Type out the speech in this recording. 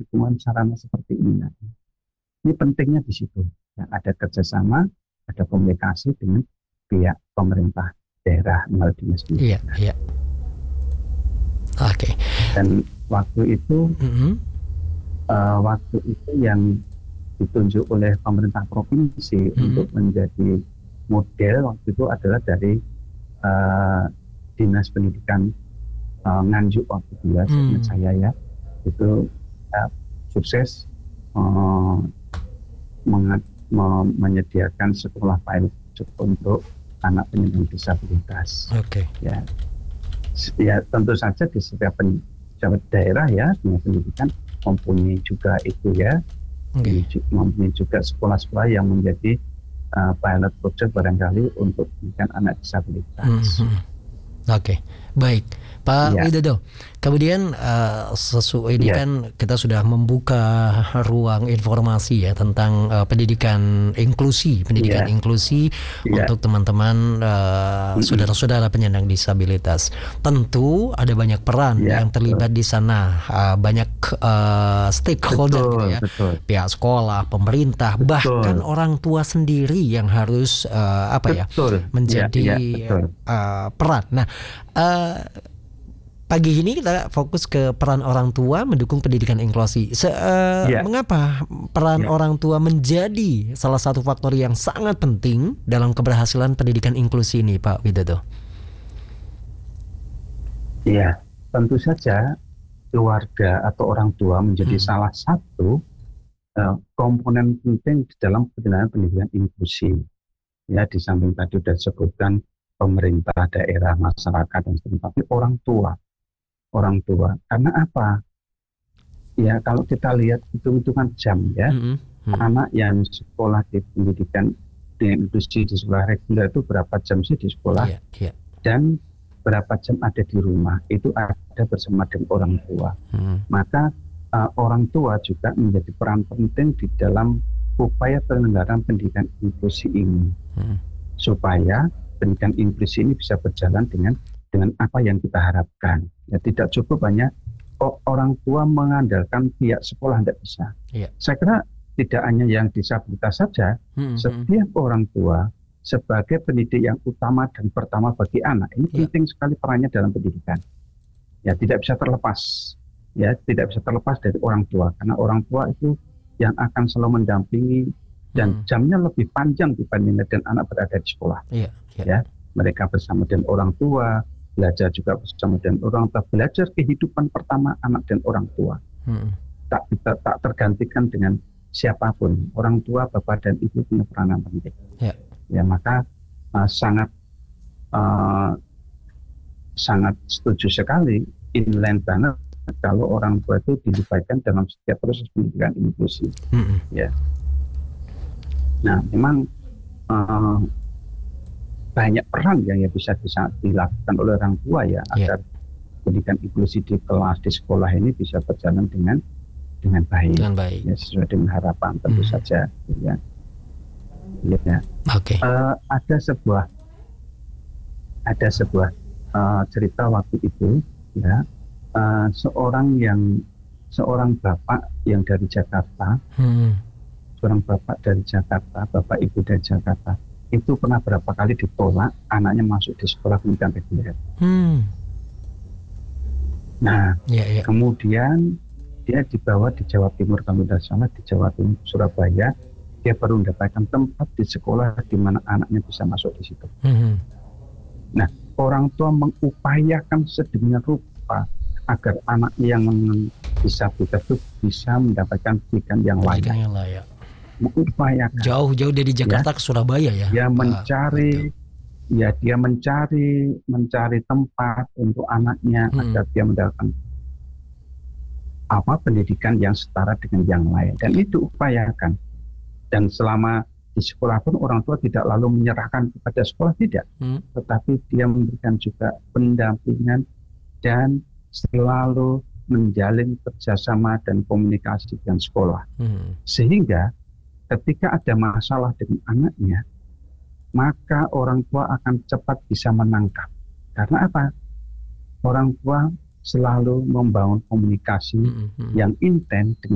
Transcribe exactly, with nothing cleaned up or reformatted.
dukungan sarana seperti ini. Nah, ini pentingnya di situ. Ya, ada kerjasama, ada komunikasi dengan pihak pemerintah daerah melalui dinas Iya, pendidikan. iya. Oke. Dan waktu itu, Mm-hmm. uh, waktu itu yang ditunjuk oleh pemerintah provinsi Mm-hmm. untuk menjadi model waktu itu adalah dari uh, dinas pendidikan uh, Nganjuk waktu itu ya, Mm. saya ya, itu uh, sukses uh, mengat, me- menyediakan sekolah pilot untuk anak penyandang disabilitas. Oke. Ya, ya tentu saja di setiap pen, setiap daerah ya dinas pendidikan mempunyai juga itu ya, Oke. mempunyai juga sekolah-sekolah yang menjadi uh, pilot project barangkali untuk pendidikan anak disabilitas. Mm-hmm. Oke, baik, Pak Ya. Widodo. Kemudian uh, sesuai ini Ya. kan kita sudah membuka ruang informasi ya tentang uh, pendidikan inklusi, pendidikan Ya. inklusi Ya. untuk teman-teman uh, Mm-mm. saudara-saudara penyandang disabilitas. Tentu ada banyak peran Ya, yang terlibat di sana, uh, banyak uh, stakeholder betul, gitu ya, betul. pihak sekolah, pemerintah, Betul. bahkan orang tua sendiri yang harus uh, apa ya Betul. menjadi Ya, ya, betul. uh, peran. Nah, uh, pagi ini kita fokus ke peran orang tua mendukung pendidikan inklusi. Se, uh, Ya. Mengapa peran Ya. orang tua menjadi salah satu faktor yang sangat penting dalam keberhasilan pendidikan inklusi ini, Pak Widodo? Ya, tentu saja keluarga atau orang tua menjadi Hmm. salah satu uh, komponen penting di dalam penyelenggaraan pendidikan inklusi. Ya, di samping tadi sudah disebutkan pemerintah daerah, masyarakat dan sebagainya, tapi orang tua, orang tua. Karena apa? Ya, kalau kita lihat hitung-hitungan jam ya, Hmm. Hmm. anak yang sekolah di pendidikan dengan inklusi di sekolah reguler itu berapa jam sih di sekolah? Yeah, yeah. Dan berapa jam ada di rumah? Itu ada bersama dengan orang tua. Hmm. Maka uh, orang tua juga menjadi peran penting di dalam upaya penyelenggaraan pendidikan inklusi ini. Hmm. Supaya pendidikan inklusi ini bisa berjalan dengan dengan apa yang kita harapkan. Ya, tidak cukup hanya oh, orang tua mengandalkan pihak sekolah, tidak bisa. Yeah. Saya kira tidak hanya yang disabilitas saja, Hmm. setiap orang tua sebagai pendidik yang utama dan pertama bagi anak ini Yeah. penting sekali perannya dalam pendidikan. Ya, tidak bisa terlepas. Ya, tidak bisa terlepas dari orang tua karena orang tua itu yang akan selalu mendampingi dan Hmm. jamnya lebih panjang dibandingkan dengan anak berada di sekolah. Yeah, yeah. Ya, mereka bersama dengan orang tua, belajar juga bersama dengan orang tua, belajar kehidupan pertama anak dan orang tua. Hmm. Tak, tak, tak tergantikan dengan siapapun. Orang tua, bapak dan ibu punya peranan penting. Yeah. Ya, maka uh, sangat uh, sangat setuju sekali, inline banget kalau orang tua itu dilibatkan dalam setiap proses pendidikan inklusi. Hmm. Ya. Nah, memang uh, banyak peran yang ya bisa, bisa dilakukan oleh orang tua ya, Yeah. agar pendidikan inklusi di kelas di sekolah ini bisa berjalan dengan dengan baik, Dengan baik. ya, sesuai dengan harapan tentu Hmm. saja. Ya, ya. Oke. Uh, ada sebuah ada sebuah uh, cerita waktu itu, ya, uh, seorang yang seorang bapak yang dari Jakarta. Hmm. Seorang bapak dari Jakarta, bapak ibu dari Jakarta, itu pernah berapa kali ditolak anaknya masuk di sekolah pendidikan reguler. Hmm. Nah, Yeah, yeah. kemudian dia dibawa di Jawa Timur, kalau tidak salah di Jawa Timur, Surabaya, dia baru mendapatkan tempat di sekolah di mana anaknya bisa masuk di situ. Hmm. Nah, orang tua mengupayakan sedemikian rupa agar anak yang disabilitas itu bisa mendapatkan pendidikan yang layak. Pendidikan yang layak. Mengupayakan. Jauh-jauh dari Jakarta Ya. ke Surabaya ya. Dia Pak mencari, Widodo. ya dia mencari, mencari tempat untuk anaknya Hmm. agar dia mendapatkan apa pendidikan yang setara dengan yang lain. Dan itu upayakan. Dan selama di sekolah pun orang tua tidak lalu menyerahkan kepada sekolah, tidak. Hmm. Tetapi dia memberikan juga pendampingan dan selalu menjalin kerjasama dan komunikasi dengan sekolah. Hmm. Sehingga ketika ada masalah dengan anaknya, maka orang tua akan cepat bisa menangkap. Karena apa? Orang tua selalu membangun komunikasi Hmm. Hmm. yang intens dengan